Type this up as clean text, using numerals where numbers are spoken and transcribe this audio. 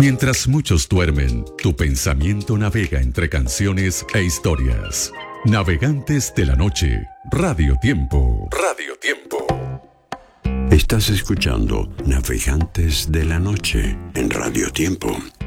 Mientras muchos duermen, tu pensamiento navega entre canciones e historias. Navegantes de la noche, Radio Tiempo. Radio Tiempo. Estás escuchando Navegantes de la Noche en Radio Tiempo.